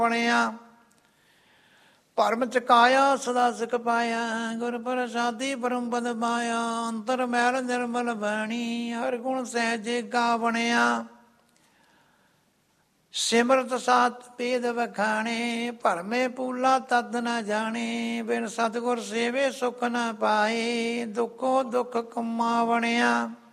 ਬਣਿਆ। ਭਰਮ ਚਕਾਇਆ ਸਦਾ ਸਿਖ ਪਾਇਆ, ਗੁਰ ਪ੍ਰਸਾਦੀ ਪਰਮ ਪਦ ਪਾਇਆ। ਅੰਤਰ ਮੈਲ ਨਿਰਮਲ ਬਾਣੀ, ਹਰ ਗੁਣ ਸਹਿਜੇ ਗਾ ਬਣਿਆ। ਸਿਮਰਤ ਸਾਤ ਭੇਦ ਵਖਾਣੇ, ਭਰਮੇ ਪੂਲਾ ਤਦ ਨਾ ਜਾਣੇ। ਬਿਨ ਸਤਿਗੁਰ ਸੇਵੇ ਸੁਖ ਨਾ ਪਾਏ, ਦੁੱਖੋ ਦੁੱਖ ਕੰਮਾ ਬਣਿਆ।